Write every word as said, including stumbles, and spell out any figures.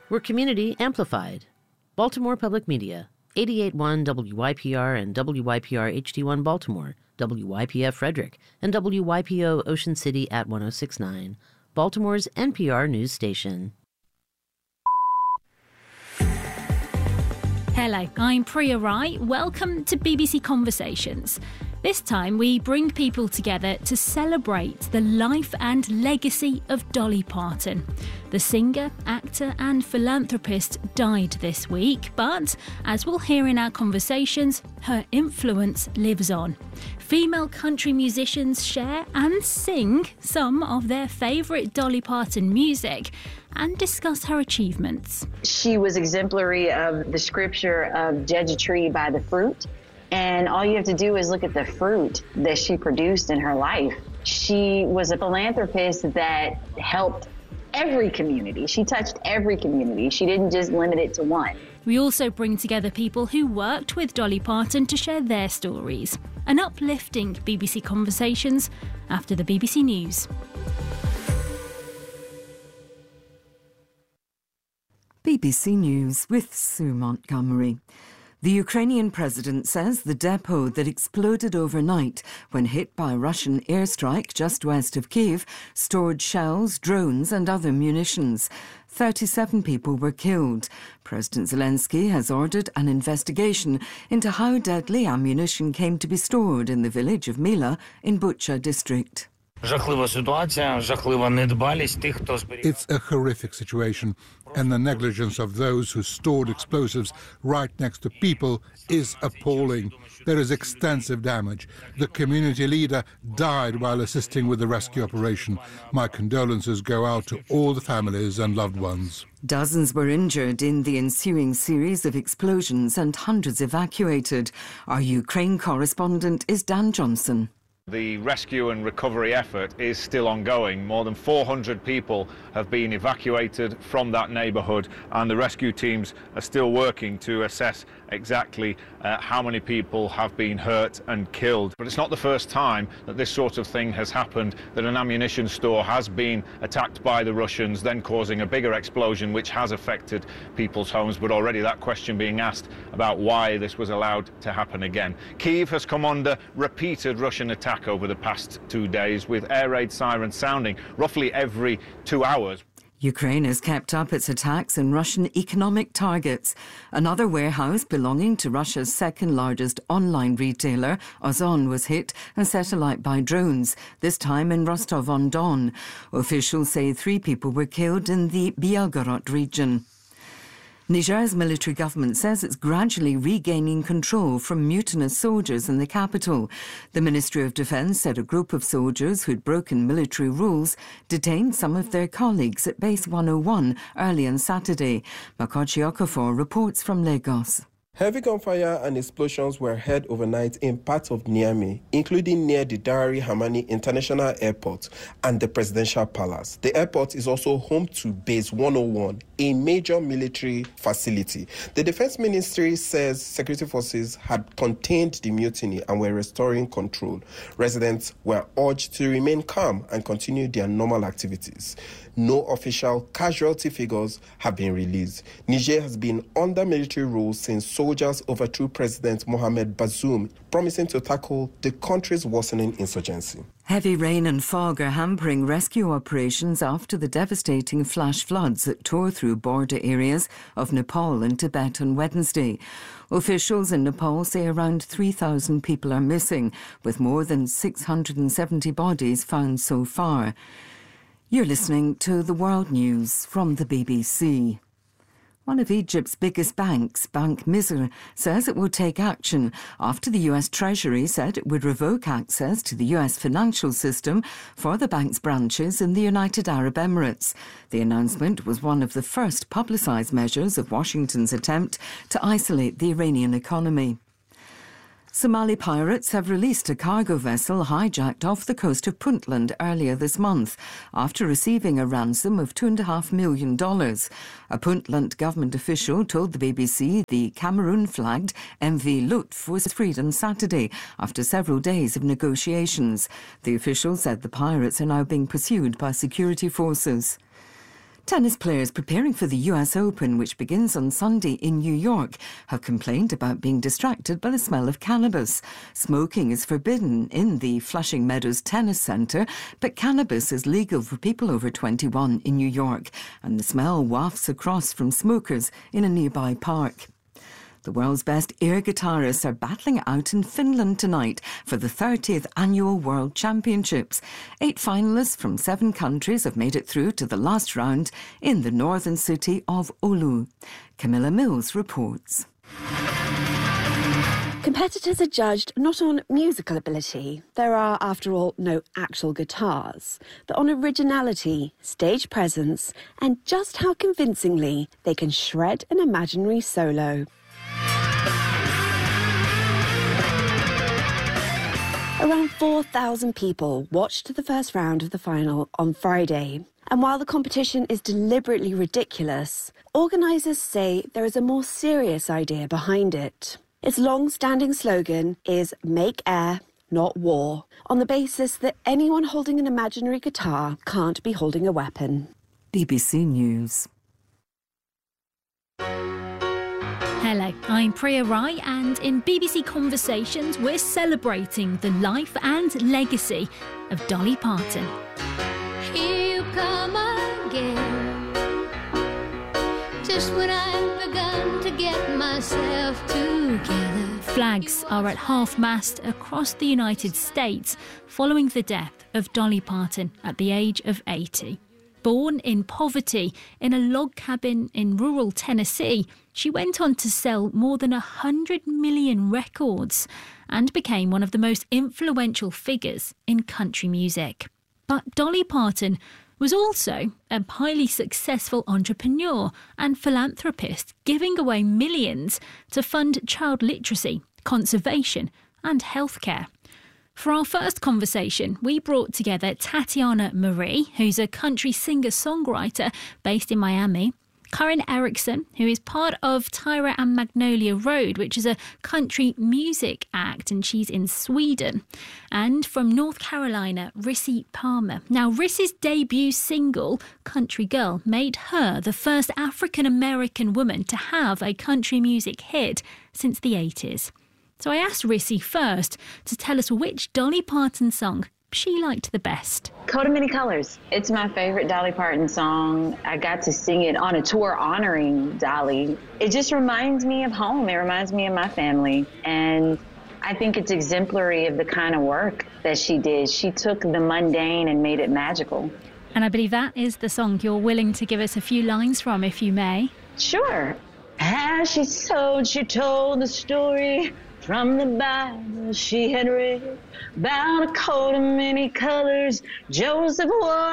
We're community amplified. Baltimore Public Media, eighty-eight point one W Y P R and W Y P R H D one Baltimore, W Y P F Frederick, and W Y P O Ocean City at one oh six point nine, Baltimore's N P R news station. Hello, I'm Priya Rai. Welcome to B B C Conversations. This time we bring people together to celebrate the life and legacy of Dolly Parton. The singer, actor and philanthropist died this week, but as we'll hear in our conversations, her influence lives on. Female country musicians share and sing some of their favourite Dolly Parton music and discuss her achievements. She was exemplary of the scripture of judge a tree by the fruit. And all you have to do is look at the fruit that she produced in her life. She was a philanthropist that helped every community. She touched every community. She didn't just limit it to one. We also bring together people who worked with Dolly Parton to share their stories. An uplifting B B C Conversations after the B B C News. B B C News with Sue Montgomery. The Ukrainian president says the depot that exploded overnight when hit by a Russian airstrike just west of Kyiv stored shells, drones and other munitions. thirty-seven people were killed. President Zelensky has ordered an investigation into how deadly ammunition came to be stored in the village of Mila in Bucha district. It's a horrific situation, and the negligence of those who stored explosives right next to people is appalling. There is extensive damage. The community leader died while assisting with the rescue operation. My condolences go out to all the families and loved ones. Dozens were injured in the ensuing series of explosions and hundreds evacuated. Our Ukraine correspondent is Dan Johnson. The rescue and recovery effort is still ongoing. More than four hundred people have been evacuated from that neighbourhood, and the rescue teams are still working to assess exactly uh, how many people have been hurt and killed. But it's not the first time that this sort of thing has happened, that an ammunition store has been attacked by the Russians, then causing a bigger explosion which has affected people's homes. But already that question being asked about why this was allowed to happen again. Kyiv has come under repeated Russian attacks over the past two days, with air raid sirens sounding roughly every two hours. Ukraine has kept up its attacks on Russian economic targets. Another warehouse belonging to Russia's second largest online retailer, Ozon, was hit and set alight by drones, this time in Rostov-on-Don. Officials say three people were killed in the Belgorod region. Niger's military government says it's gradually regaining control from mutinous soldiers in the capital. The Ministry of Defence said a group of soldiers who'd broken military rules detained some of their colleagues at Base one oh one early on Saturday. Makochi Okafor reports from Lagos. Heavy gunfire and explosions were heard overnight in parts of Niamey, including near the Dawari Hamani International Airport and the Presidential Palace. The airport is also home to Base one oh one, a major military facility. The Defense Ministry says security forces had contained the mutiny and were restoring control. Residents were urged to remain calm and continue their normal activities. No official casualty figures have been released. Niger has been under military rule since soldiers overthrew President Mohamed Bazoum, promising to tackle the country's worsening insurgency. Heavy rain and fog are hampering rescue operations after the devastating flash floods that tore through border areas of Nepal and Tibet on Wednesday. Officials in Nepal say around three thousand people are missing, with more than six hundred seventy bodies found so far. You're listening to the World News from the B B C. One of Egypt's biggest banks, Bank Misr, says it will take action after the U S Treasury said it would revoke access to the U S financial system for the bank's branches in the United Arab Emirates. The announcement was one of the first publicised measures of Washington's attempt to isolate the Iranian economy. Somali pirates have released a cargo vessel hijacked off the coast of Puntland earlier this month after receiving a ransom of two point five million dollars. A Puntland government official told the B B C the Cameroon-flagged M V Lutf was freed on Saturday after several days of negotiations. The official said the pirates are now being pursued by security forces. Tennis players preparing for the U S Open, which begins on Sunday in New York, have complained about being distracted by the smell of cannabis. Smoking is forbidden in the Flushing Meadows Tennis Centre, but cannabis is legal for people over twenty-one in New York, and the smell wafts across from smokers in a nearby park. The world's best air guitarists are battling out in Finland tonight for the thirtieth Annual World Championships. Eight finalists from seven countries have made it through to the last round in the northern city of Oulu. Camilla Mills reports. Competitors are judged not on musical ability, there are, after all, no actual guitars, but on originality, stage presence, and just how convincingly they can shred an imaginary solo. Around four thousand people watched the first round of the final on Friday. And while the competition is deliberately ridiculous, organisers say there is a more serious idea behind it. Its long-standing slogan is "Make air, not war," on the basis that anyone holding an imaginary guitar can't be holding a weapon. B B C News. Hello, I'm Priya Rai, and in B B C Conversations we're celebrating the life and legacy of Dolly Parton. Here you come again, just when I've begun to get myself together. Flags are at half-mast across the United States following the death of Dolly Parton at the age of eighty. Born in poverty in a log cabin in rural Tennessee, she went on to sell more than one hundred million records and became one of the most influential figures in country music. But Dolly Parton was also a highly successful entrepreneur and philanthropist, giving away millions to fund child literacy, conservation and healthcare. For our first conversation, we brought together Tatiana Marie, who's a country singer-songwriter based in Miami, Karin Eriksson, who is part of Tyra and Magnolia Road, which is a country music act, and she's in Sweden, and from North Carolina, Rissy Palmer. Now, Rissy's debut single, Country Girl, made her the first African-American woman to have a country music hit since the eighties. So I asked Rissy first to tell us which Dolly Parton song she liked the best. Coat of Many Colors. It's my favorite Dolly Parton song. I got to sing it on a tour honoring Dolly. It just reminds me of home. It reminds me of my family. And I think it's exemplary of the kind of work that she did. She took the mundane and made it magical. And I believe that is the song you're willing to give us a few lines from, if you may. Sure. As she sewed, she told the story from the Bible she had read about a coat of many colors Joseph wore